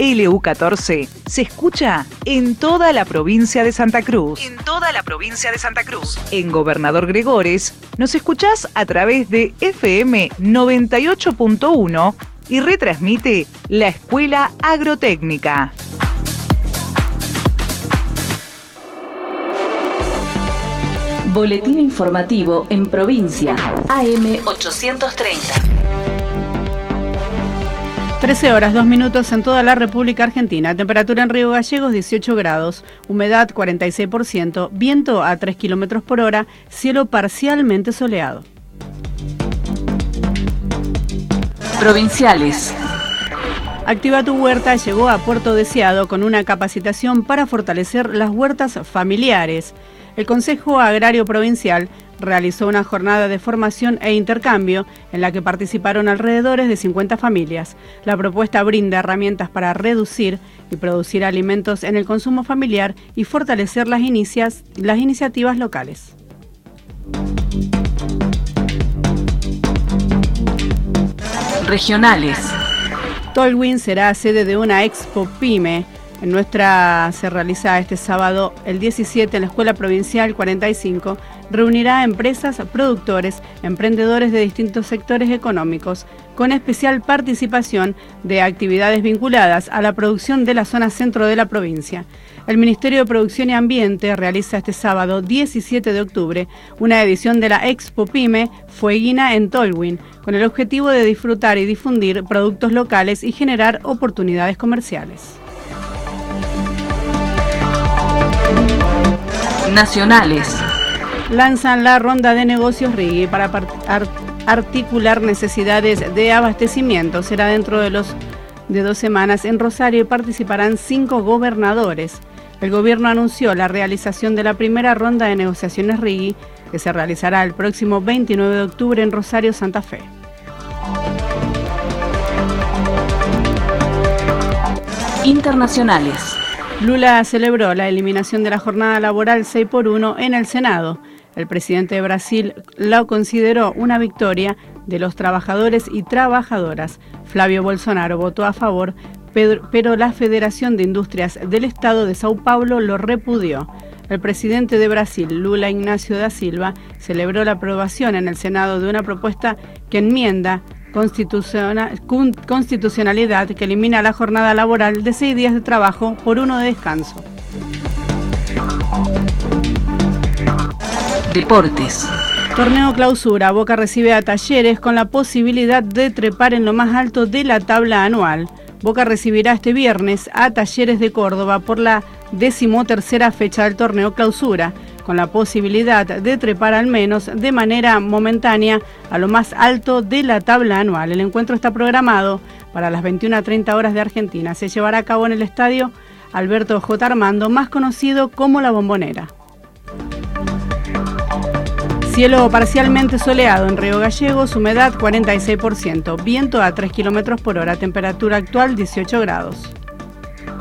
LU14 se escucha en toda la provincia de Santa Cruz. En Gobernador Gregores nos escuchás a través de FM 98.1 y retransmite la Escuela Agrotécnica. Boletín informativo en provincia, AM 830. 13 horas, 2 minutos en toda la República Argentina. Temperatura en Río Gallegos, 18 grados. Humedad, 46%. Viento a 3 kilómetros por hora. Cielo parcialmente soleado. Provinciales. Activa tu Huerta llegó a Puerto Deseado con una capacitación para fortalecer las huertas familiares. El Consejo Agrario Provincial realizó una jornada de formación e intercambio en la que participaron alrededor de 50 familias. La propuesta brinda herramientas para reducir y producir alimentos en el consumo familiar y fortalecer las iniciativas locales. Regionales. Tolwyn será sede de una Expo Pyme. En nuestra se realiza este sábado, el 17, en la Escuela Provincial 45, reunirá a empresas, productores, emprendedores de distintos sectores económicos, con especial participación de actividades vinculadas a la producción de la zona centro de la provincia. El Ministerio de Producción y Ambiente realiza este sábado, 17 de octubre, una edición de la Expo Pyme Fueguina en Tolwyn, con el objetivo de disfrutar y difundir productos locales y generar oportunidades comerciales. Nacionales. Lanzan la ronda de negocios RIGI para articular necesidades de abastecimiento. Será dentro de 2 semanas en Rosario y participarán 5 gobernadores. El gobierno anunció la realización de la primera ronda de negociaciones RIGI, que se realizará el próximo 29 de octubre en Rosario, Santa Fe. Internacionales. Lula celebró la eliminación de la jornada laboral 6x1 en el Senado. El presidente de Brasil la consideró una victoria de los trabajadores y trabajadoras. Flavio Bolsonaro votó a favor, pero la Federación de Industrias del Estado de São Paulo lo repudió. El presidente de Brasil, Lula Ignacio da Silva, celebró la aprobación en el Senado de una propuesta que enmienda constitucionalidad que elimina la jornada laboral de 6 días de trabajo por 1 de descanso. Deportes. Torneo Clausura. Boca recibe a Talleres con la posibilidad de trepar en lo más alto de la tabla anual. Boca recibirá este viernes a Talleres de Córdoba por la 13ª fecha del Torneo Clausura, con la posibilidad de trepar al menos de manera momentánea a lo más alto de la tabla anual. El encuentro está programado para las 21:30 horas de Argentina. Se llevará a cabo en el estadio Alberto J. Armando, más conocido como La Bombonera. Cielo parcialmente soleado en Río Gallegos, humedad 46%, viento a 3 kilómetros por hora, temperatura actual 18 grados.